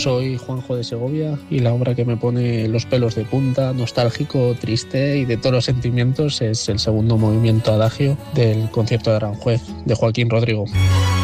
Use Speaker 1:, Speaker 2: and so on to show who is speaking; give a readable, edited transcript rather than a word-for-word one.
Speaker 1: Soy Juanjo de Segovia y la obra que me pone los pelos de punta, nostálgico, triste y de todos los sentimientos es el segundo movimiento adagio del concierto de Aranjuez de Joaquín Rodrigo.